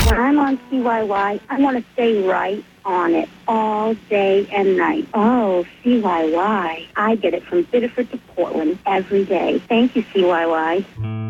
When I'm on CYY, I want to stay right on it all day and night. Oh, CYY. I get it from Biddeford to Portland every day. Thank you, CYY.